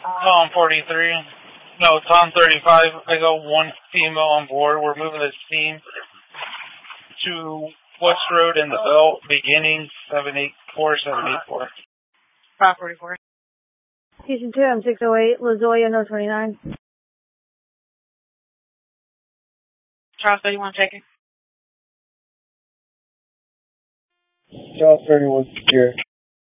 Tom 43. No, Tom 35. I got one female on board. We're moving this team to West Road in the Belt, beginning 784. 544. Houston 2, I'm 608, LaZoya, no 29. Charles 31 checking. Charles 31 secure.